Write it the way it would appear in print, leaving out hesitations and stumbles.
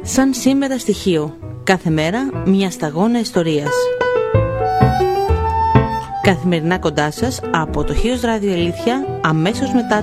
Σαν σήμερα στοιχείο. Κάθε μέρα μια σταγόνα ιστορίας. Καθημερινά κοντά σας από το Χίος Ράδιο Αλήθεια, αμέσως μετά